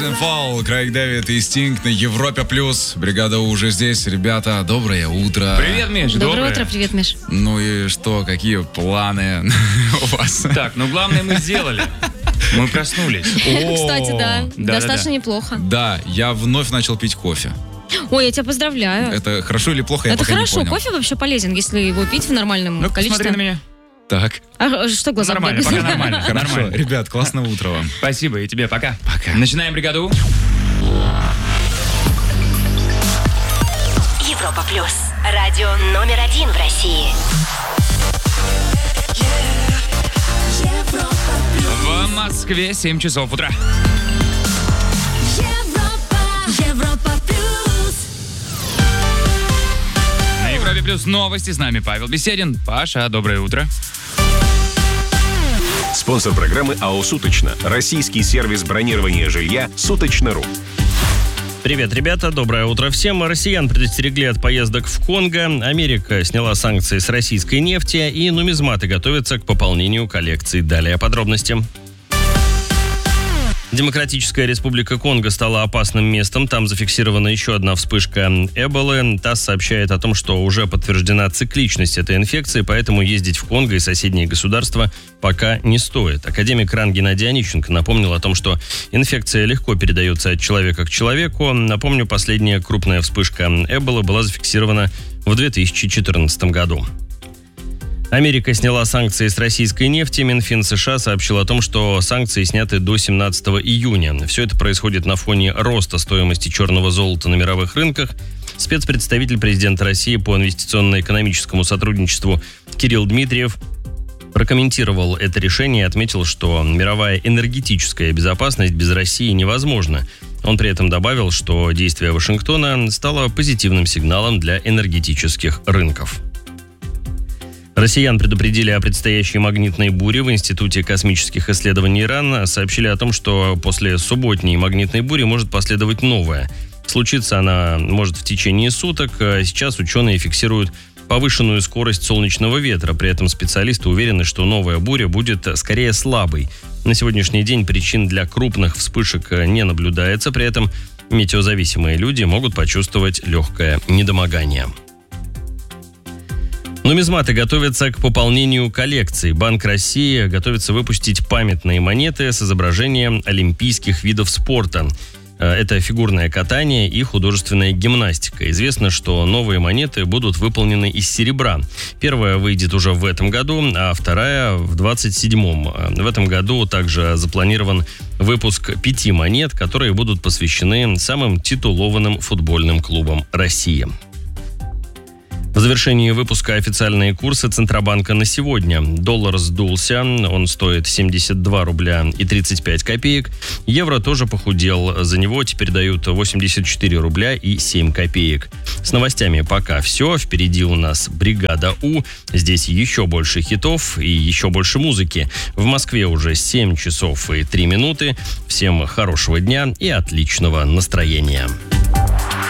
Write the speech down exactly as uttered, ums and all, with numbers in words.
and Fall, Крейг Дэвид и Стинг на Европе плюс. Бригада У уже здесь, ребята. Доброе утро. Привет, Миш. Доброе, доброе утро, привет, Миш. Ну и что, какие планы у вас? Так, ну главное мы сделали. Мы проснулись. Кстати, да, да, достаточно да. неплохо. Да, я вновь начал пить кофе. Ой, я тебя поздравляю. Это хорошо или плохо, я Это пока хорошо, не понял. кофе вообще полезен, если его пить в нормальном Ну, количестве. посмотри на меня. Так, А что глаза Нормально, бегают? пока нормально. хорошо. Нормально. Ребят, классного утра вам. Спасибо, и тебе пока. Пока. Начинаем бригаду. Европа плюс. Радио номер один в России. В Москве семь часов утра. Европа плюс. На Европе плюс новости. С нами Павел Беседин. Паша, доброе утро. Спонсор программы АО «Суточно». Российский сервис бронирования жилья «Суточно.ру». Привет, ребята, доброе утро всем. Россиян предостерегли от поездок в Конго. Америка сняла санкции с российской нефти, и нумизматы готовятся к пополнению коллекции. Далее подробности. Демократическая республика Конго стала опасным местом. Там зафиксирована еще одна вспышка Эболы. ТАСС сообщает о том, что уже подтверждена цикличность этой инфекции, поэтому ездить в Конго и соседние государства пока не стоит. Академик РАН Геннадий Онищенко напомнил о том, что инфекция легко передается от человека к человеку. Напомню, последняя крупная вспышка Эболы была зафиксирована в две тысячи четырнадцатом году. Америка сняла санкции с российской нефти. Минфин США сообщил о том, что санкции сняты до семнадцатого июня. Все это происходит на фоне роста стоимости черного золота на мировых рынках. Спецпредставитель президента России по инвестиционно-экономическому сотрудничеству Кирилл Дмитриев прокомментировал это решение и отметил, что мировая энергетическая безопасность без России невозможна. Он при этом добавил, что действие Вашингтона стало позитивным сигналом для энергетических рынков. Россиян предупредили о предстоящей магнитной буре. В Институте космических исследований ИРАН сообщили о том, что после субботней магнитной бури может последовать новая. Случится она может в течение суток. Сейчас ученые фиксируют повышенную скорость солнечного ветра. При этом специалисты уверены, что новая буря будет скорее слабой. На сегодняшний день причин для крупных вспышек не наблюдается. При этом метеозависимые люди могут почувствовать легкое недомогание. Нумизматы готовятся к пополнению коллекции. Банк России готовится выпустить памятные монеты с изображением олимпийских видов спорта. Это фигурное катание и художественная гимнастика. Известно, что новые монеты будут выполнены из серебра. Первая выйдет уже в этом году, а вторая в двадцать седьмом. В этом году также запланирован выпуск пяти монет, которые будут посвящены самым титулованным футбольным клубам России. В завершении выпуска официальные курсы Центробанка на сегодня. Доллар сдулся, он стоит семьдесят два рубля и тридцать пять копеек. Евро тоже похудел, за него теперь дают восемьдесят четыре рубля и семь копеек. С новостями пока все, впереди у нас бригада У. Здесь еще больше хитов и еще больше музыки. В Москве уже семь часов и три минуты. Всем хорошего дня и отличного настроения.